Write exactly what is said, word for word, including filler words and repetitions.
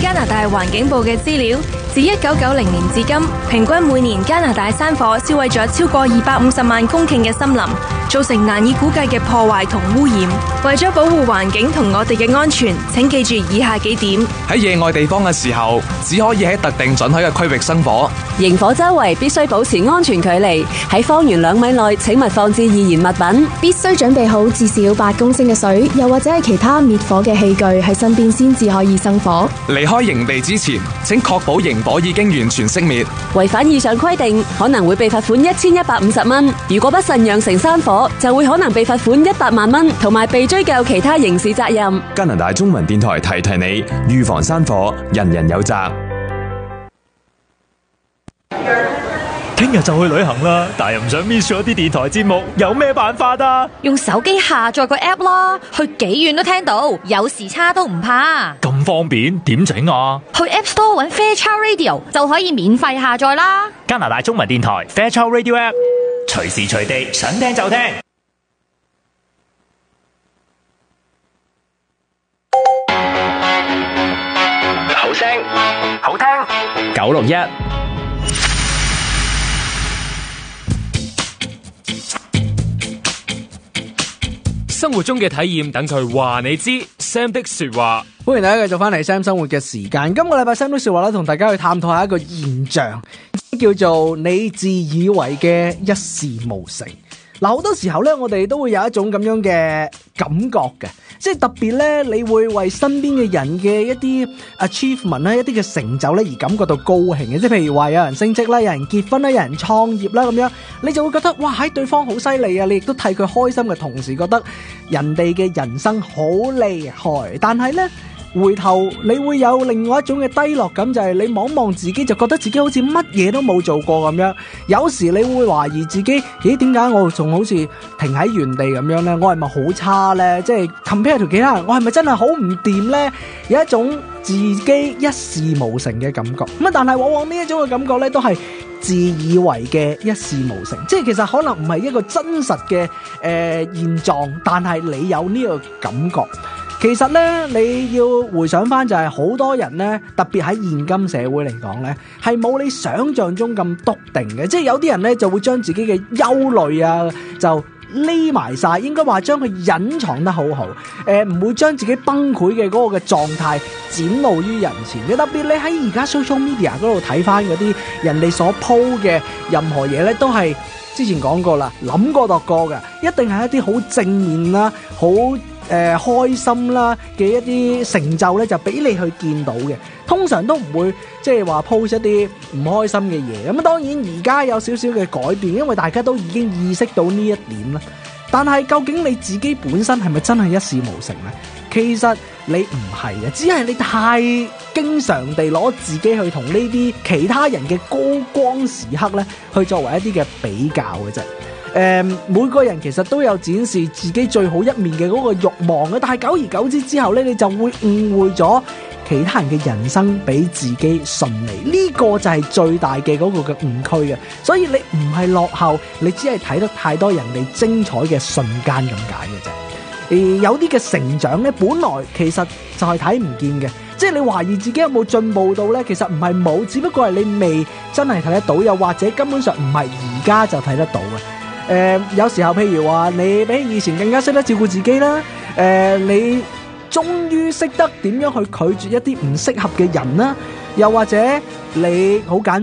加拿大環境部嘅資料，自一九九零年至今，平均每年加拿大山火燒毀咗超過二百五十萬公頃嘅森林，造成難以估計嘅破壞同污染。為咗保護環境同我哋嘅安全，請記住以下幾點： 喺野外地方嘅時候，只可以喺特定准許嘅區域生火。 營火周圍必須保持安全距離，喺方圓兩米內請勿放置易燃物品， 必須準備好至少八公升嘅水，又或者係其他滅火嘅器具喺身邊先至可以生火。 離開營地之前，請確保營火已經完全熄滅。 違反以上規定，可能會被罰款一千一百五十蚊。如果不慎釀成山火，就會可能被罰款一百萬蚊，同埋被追究其他刑事責任。 加拿大中文電台提提你，預防山火，人人有責。 聽日就去旅行啦，但係又唔想 miss 咗啲電台節目，有咩辦法啊？ 用手機下載個 app 啦，去幾遠都聽到，有時差都唔怕。 咁方便，點整啊？ 去 App Store 揾 Fairchild Radio 就可以免費下載啦。 加拿大中文電台 Fairchild Radio App， 隨時隨地想聽就聽。 好聲，好聽，九六一。生活中嘅體驗，等佢話你知。Sam 的說話， 歡迎大家繼續翻嚟 Sam 生活嘅時間。今個禮拜 Sam 的說話咧，同大家去探討下一個現象，叫做你自以為嘅一事無成。嗱，好多時候咧，我哋都會有一種咁樣嘅感覺嘅，即係特別咧，你會為身邊嘅人嘅一啲 achievement 啦，一啲嘅成就咧而感覺到高興嘅，即係譬如話有人升職啦，有人結婚啦，有人創業啦咁樣，你就會覺得哇，喺對方好犀利啊！你亦都替佢開心嘅同時，覺得人哋嘅人生好厲害，但係咧，回頭你會有另外一種嘅低落感，就係你望望自己，就覺得自己好似乜嘢都冇做過咁樣。有時你會懷疑自己，咦，點解我仲好似停喺原地咁樣呢？我係咪好差呢？即係 compare to 其他人，我係咪真係好唔掂呢？有一種自己一事無成嘅感覺。咁啊，但係往往呢一種嘅感覺呢，都係自以為嘅一事無成。即係其實可能唔係一個真實嘅誒、呃、現狀，但係你有呢個感覺。其實咧，你要回想翻就係好多人咧，特別喺現今社會嚟講咧，係冇你想象中咁篤定嘅。即係有啲人咧就會將自己嘅憂慮啊，就匿埋晒，應該話將佢隱藏得好好。誒、呃，唔會將自己崩潰嘅嗰個嘅狀態展露於人前嘅。特別你喺而家 social media 嗰度睇翻嗰啲人哋所 po 嘅任何嘢咧，都係之前講過啦，諗過度過嘅，一定係一啲好正面啦，好。誒、呃，開心啦嘅一啲成就咧，就俾你去見到嘅，通常都唔會即係話 post 一啲唔開心嘅嘢。咁當然而家有少少嘅改變，因為大家都已經意識到呢一點啦。但係究竟你自己本身係咪真係一事無成呢？其實你唔係嘅，只係你太經常地攞自己去同呢啲其他人嘅高光時刻咧，去作為一啲嘅比較嘅啫。誒、嗯，每個人其實都有展示自己最好一面嘅嗰個慾望嘅，但係久而久之之後咧，你就會誤會咗其他人嘅人生比自己順利，呢、這個就係最大嘅嗰個嘅誤區嘅。所以你唔係落後，你只係睇得太多人哋精彩嘅瞬間咁解嘅啫。誒、呃，有啲嘅成長咧，本來其實就係睇唔見嘅，即係你懷疑自己有冇進步到咧，其實唔係冇，只不過係你未真係睇得到，又或者根本上唔係而家就睇得到嘅。誒、呃，有時候譬如話你比起以前更加識得照顧自己啦，誒、呃，你終於識得點樣去拒絕一啲唔適合嘅人啦，又或者你好簡單